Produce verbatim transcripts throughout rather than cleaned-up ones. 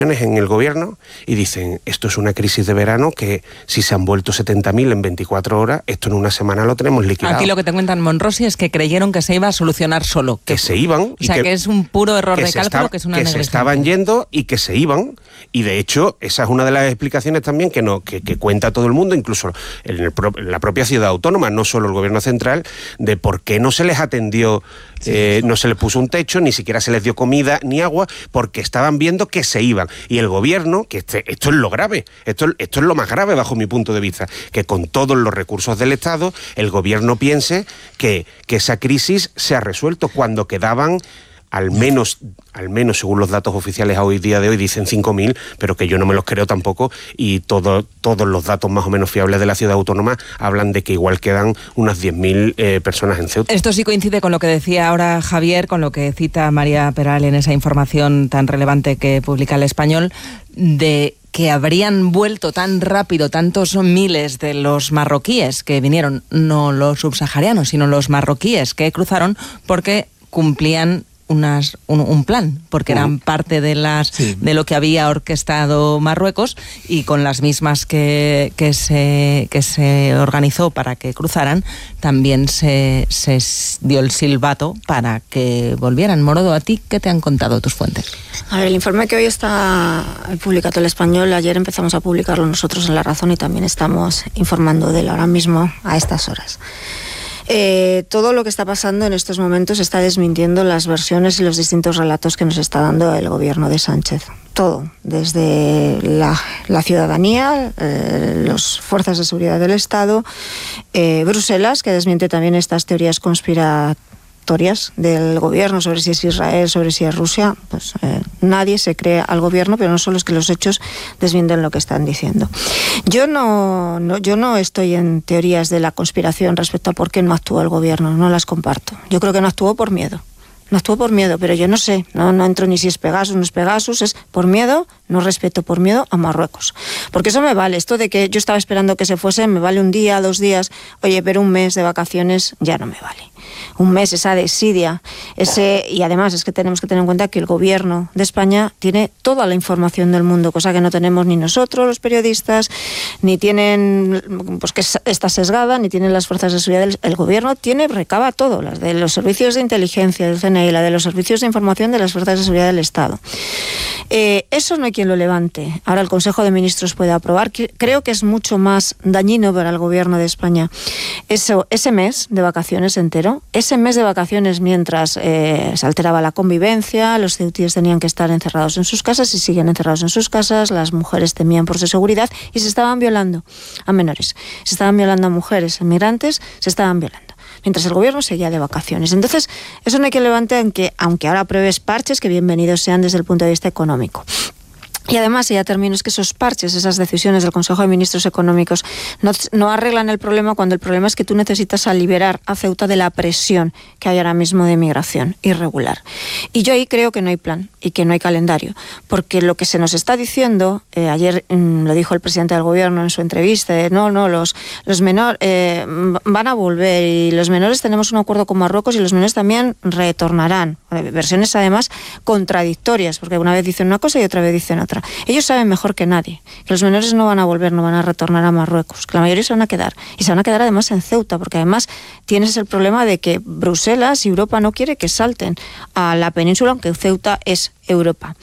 en el gobierno y dicen, esto es una crisis de verano que si se han vuelto setenta mil en veinticuatro horas, esto en una semana lo tenemos liquidado. Aquí lo que te cuentan Monrosi es que creyeron que se iba a solucionar solo. Que, que se iban. O sea, que, que es un puro error de cálculo, estaba, que es una Que negligencia. se estaban yendo y que se iban. Y de hecho, esa es una de las explicaciones también que, no, que, que cuenta todo el mundo, incluso en, el pro, en la propia ciudad autónoma, no solo el gobierno central, de por qué no se les atendió, sí, eh, no se les puso un techo, ni siquiera se les dio comida ni agua, porque estaban viendo que se iban. Y el gobierno, que este, esto es lo grave, esto, esto es lo más grave bajo mi punto de vista, que con todos los recursos del Estado, el gobierno piense que, que esa crisis se ha resuelto cuando quedaban al menos, al menos según los datos oficiales a hoy día de hoy, dicen cinco mil, pero que yo no me los creo tampoco, y todo, todos los datos más o menos fiables de la ciudad autónoma hablan de que igual quedan unas diez mil eh, personas en Ceuta. Esto sí coincide con lo que decía ahora Javier, con lo que cita María Peral en esa información tan relevante que publica El Español, de que habrían vuelto tan rápido tantos miles de los marroquíes que vinieron, no los subsaharianos, sino los marroquíes que cruzaron, porque cumplían Unas, un, un plan, porque eran parte de las sí. de lo que había orquestado Marruecos, y con las mismas que, que, se, que se organizó para que cruzaran, también se, se dio el silbato para que volvieran. Morodo, ¿a ti qué te han contado tus fuentes? A ver, el informe que hoy está publicado El Español, ayer empezamos a publicarlo nosotros en La Razón y también estamos informando de él ahora mismo a estas horas. Eh, todo lo que está pasando en estos momentos está desmintiendo las versiones y los distintos relatos que nos está dando el gobierno de Sánchez. Todo, desde la, la ciudadanía, eh, las fuerzas de seguridad del Estado, eh, Bruselas, que desmiente también estas teorías conspiratorias del gobierno sobre si es Israel, sobre si es Rusia. Pues eh, nadie se cree al gobierno, pero no solo es que los hechos desmienten lo que están diciendo. Yo no, no, yo no estoy en teorías de la conspiración respecto a por qué no actuó el gobierno, no las comparto. Yo creo que no actuó por miedo. No actuó por miedo, pero yo no sé, no, no entro ni si es Pegasus, no es Pegasus, es por miedo, no respeto, por miedo a Marruecos. Porque eso me vale, esto de que yo estaba esperando que se fuese, me vale un día, dos días, oye, pero un mes de vacaciones ya no me vale. Un mes, esa desidia, ese, y además es que tenemos que tener en cuenta que el gobierno de España tiene toda la información del mundo, cosa que no tenemos ni nosotros, los periodistas, ni tienen, pues que está sesgada, ni tienen las fuerzas de seguridad. El, el gobierno tiene, recaba todo, las de los servicios de inteligencia del C N I, la de los servicios de información de las fuerzas de seguridad del Estado. Eh, eso no hay quien lo levante. Ahora el Consejo de Ministros puede aprobar. Creo que es mucho más dañino para el gobierno de España eso, ese mes de vacaciones entero, ese mes de vacaciones mientras eh, se alteraba la convivencia, los ceutíes tenían que estar encerrados en sus casas y siguen encerrados en sus casas, las mujeres temían por su seguridad y se estaban violando a menores, se estaban violando a mujeres, inmigrantes, se estaban violando, mientras el gobierno seguía de vacaciones. Entonces, eso no hay que levantar, aunque, aunque ahora apruebes parches que bienvenidos sean desde el punto de vista económico. Y además, y ya termino, es que esos parches, esas decisiones del Consejo de Ministros Económicos no, no arreglan el problema, cuando el problema es que tú necesitas a liberar a Ceuta de la presión que hay ahora mismo de migración irregular. Y yo ahí creo que no hay plan y que no hay calendario, porque lo que se nos está diciendo, eh, ayer mmm, lo dijo el presidente del gobierno en su entrevista, eh, no, no, los, los menores eh, van a volver y los menores tenemos un acuerdo con Marruecos y los menores también retornarán. Versiones además contradictorias, porque una vez dicen una cosa y otra vez dicen otra. Ellos saben mejor que nadie que los menores no van a volver, no van a retornar a Marruecos, que la mayoría se van a quedar, y se van a quedar además en Ceuta, porque además tienes el problema de que Bruselas y Europa no quiere que salten a la península, aunque Ceuta es Europa.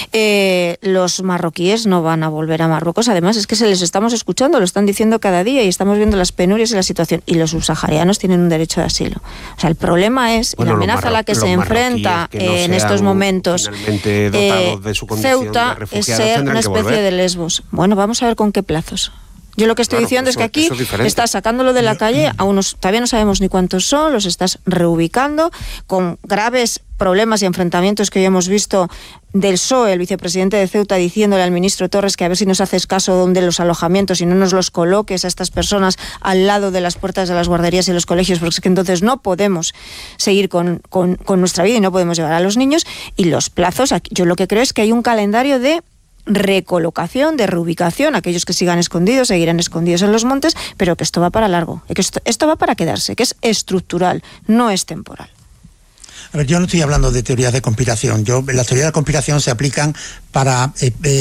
Eh, los marroquíes no van a volver a Marruecos, además es que se les estamos escuchando, lo están diciendo cada día y estamos viendo las penurias y la situación, y los subsaharianos tienen un derecho de asilo. O sea, el problema es, bueno, y la amenaza a la que se enfrenta que no eh, en estos momentos eh, de su Ceuta de es ser una especie de Lesbos. Bueno, vamos a ver con qué plazos. Yo lo que estoy claro, diciendo eso, es que aquí es estás sacándolo de la calle a unos, todavía no sabemos ni cuántos son, los estás reubicando con graves problemas y enfrentamientos que hoy hemos visto del P S O E, el vicepresidente de Ceuta, diciéndole al ministro Torres que a ver si nos haces caso donde los alojamientos y no nos los coloques a estas personas al lado de las puertas de las guarderías y los colegios, porque es que entonces no podemos seguir con, con, con nuestra vida y no podemos llevar a los niños. Y los plazos, aquí, yo lo que creo es que hay un calendario de recolocación, de reubicación, aquellos que sigan escondidos seguirán escondidos en los montes, pero que esto va para largo, que esto, esto va para quedarse, que es estructural, no es temporal. A ver, yo no estoy hablando de teorías de conspiración. Yo, las teorías de conspiración se aplican para eh, eh,